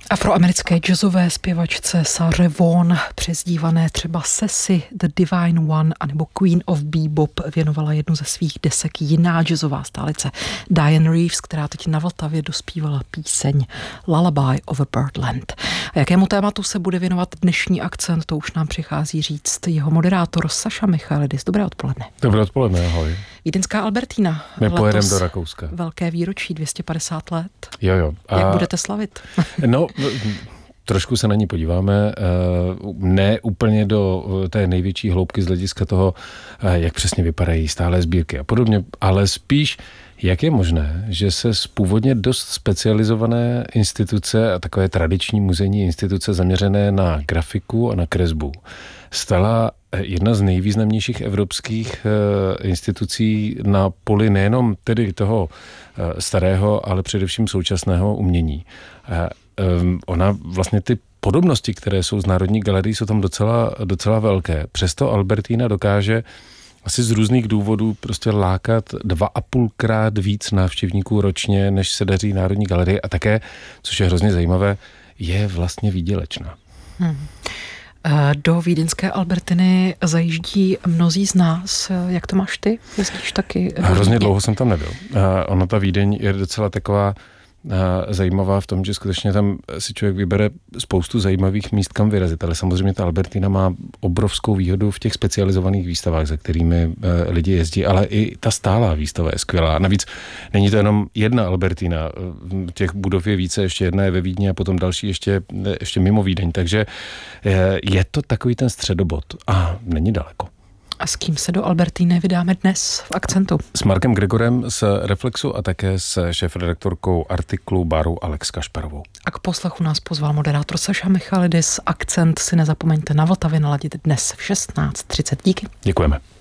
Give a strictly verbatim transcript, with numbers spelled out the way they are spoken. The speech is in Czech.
Afroamerické jazzové zpěvačce Saře Vaughan, přezdívané třeba Sassy, The Divine One anebo Queen of Bebop, věnovala jednu ze svých desek jiná jazzová stálice Diane Reeves, která teď na Vltavě dospívala píseň Lullaby of a Birdland. A jakému tématu se bude věnovat dnešní Akcent, to už nám přichází říct jeho moderátor Saša Michaelidis. Dobré odpoledne. Dobré odpoledne, ahoj. Vídeňská Albertina. My pojedeme do Rakouska. Velké výročí, dvě stě padesát let. Jo, jo. A jak budete slavit? No, trošku se na ní podíváme, ne úplně do té největší hloubky z hlediska toho, jak přesně vypadají stále sbírky a podobně, ale spíš, jak je možné, že se z původně dost specializované instituce a takové tradiční muzejní instituce zaměřené na grafiku a na kresbu stala jedna z nejvýznamnějších evropských institucí na poli nejenom tedy toho starého, ale především současného umění. Ona vlastně ty podobnosti, které jsou z Národní galerii, jsou tam docela, docela velké. Přesto Albertina dokáže asi z různých důvodů prostě lákat dva a půlkrát víc návštěvníků ročně, než se daří Národní galerii a také, což je hrozně zajímavé, je vlastně výdělečná. Hmm. Do vídeňské Albertiny zajíždí mnozí z nás. Jak to máš ty? Jezdíš taky? Hrozně dlouho jsem tam nebyl. Ona ta Vídeň je docela taková zajímavá v tom, že skutečně tam si člověk vybere spoustu zajímavých míst, kam vyrazit, ale samozřejmě ta Albertina má obrovskou výhodu v těch specializovaných výstavách, za kterými lidi jezdí, ale i ta stálá výstava je skvělá. Navíc není to jenom jedna Albertina, těch budov je více, ještě jedna je ve Vídni a potom další ještě, ještě mimo Vídeň, takže je to takový ten středobod a není daleko. A s kým se do Albertíny vydáme dnes v Akcentu? S Markem Gregorem z Reflexu a také s šéfredaktorkou Artiklu Baru Alex Kašparovou. A k poslechu nás pozval moderátor Saša Michaelidis. Akcent si nezapomeňte na Vltavě naladit dnes v šestnáct třicet. Díky. Děkujeme.